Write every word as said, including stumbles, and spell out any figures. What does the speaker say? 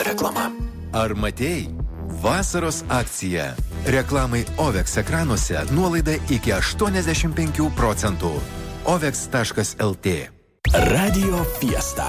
Reklama. Ar matei? Vasaros akcija. Reklamai Ovex ekranuose nuolaida iki aštuoniasdešimt penkių procentų. ovex taškas lt. Radio Fiesta.